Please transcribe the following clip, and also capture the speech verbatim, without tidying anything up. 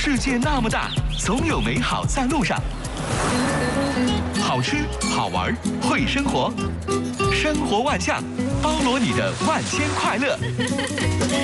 世界那么大，总有美好在路上。好吃、好玩、会生活，生活万象，包罗你的万千快乐。